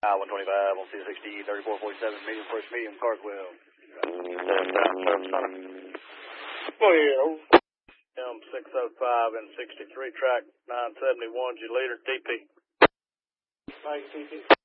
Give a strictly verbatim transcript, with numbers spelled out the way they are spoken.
I one twenty-five on C sixty, thirty-four forty-seven, medium, first medium, Carswell. Oh, yeah. M six oh five and sixty-three, track nine seventy-one, G leader, D P. Thanks, D P.